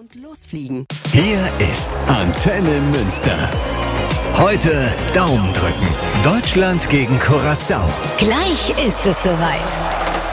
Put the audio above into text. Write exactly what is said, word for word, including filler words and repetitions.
und losfliegen. Hier ist Antenne Münster. Heute Daumen drücken. Deutschland gegen Curaçao. Gleich ist es soweit.